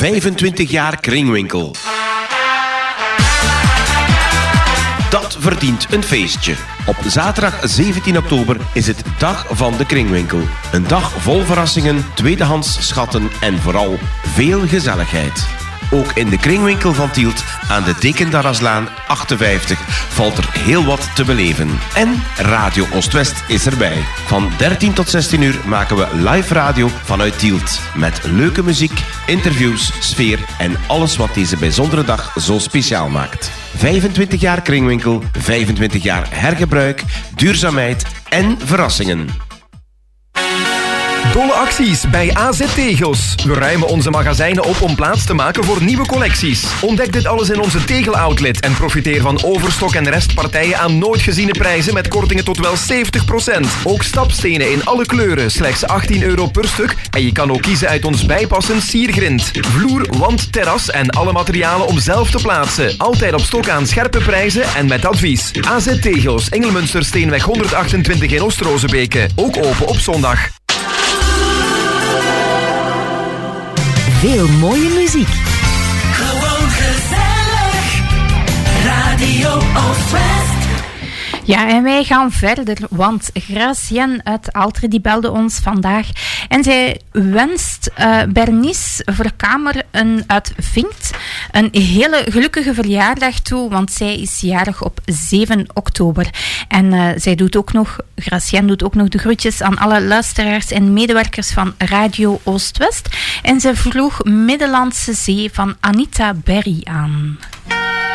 25 jaar Kringwinkel. Dat verdient een feestje. Op zaterdag 17 oktober is het Dag van de Kringwinkel. Een dag vol verrassingen, tweedehands schatten en vooral veel gezelligheid. Ook in de Kringwinkel van Tielt aan de Dekendaraslaan 58 valt er heel wat te beleven. En Radio Oost-West is erbij. Van 13 tot 16 uur maken we live radio vanuit Tielt. Met leuke muziek, interviews, sfeer en alles wat deze bijzondere dag zo speciaal maakt. 25 jaar Kringwinkel, 25 jaar hergebruik, duurzaamheid en verrassingen. Dolle acties bij AZ Tegels. We ruimen onze magazijnen op om plaats te maken voor nieuwe collecties. Ontdek dit alles in onze tegeloutlet en profiteer van overstok en restpartijen aan nooit geziene prijzen met kortingen tot wel 70%. Ook stapstenen in alle kleuren, slechts €18 per stuk. En je kan ook kiezen uit ons bijpassend siergrind. Vloer, wand, terras en alle materialen om zelf te plaatsen. Altijd op stok aan scherpe prijzen en met advies. AZ Tegels, Engelmunstersteenweg 128 in Oost-Rozebeke. Ook open op zondag. Veel mooie muziek. Gewoon gezellig. Radio Oost-West. Ja, en wij gaan verder, want Gracienne uit Aalter die belde ons vandaag en zij wenst Bernice Verkamer uit Vinkt een hele gelukkige verjaardag toe, want zij is jarig op 7 oktober. En zij doet ook nog, Gracienne doet ook nog de groetjes aan alle luisteraars en medewerkers van Radio Oost-West. En zij vroeg Middellandse Zee van Anita Berry aan.